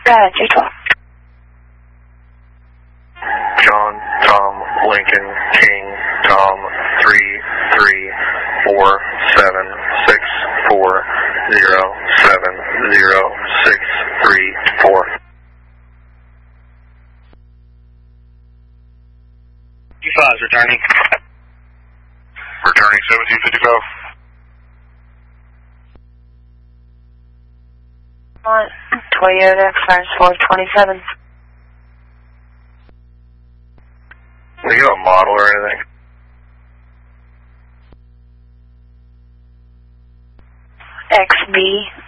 J12. John, Tom, Lincoln, King, Tom, 3347640700634. G5 is returning. Returning 1755. Toyota, French 427. Do you have a model or anything? XB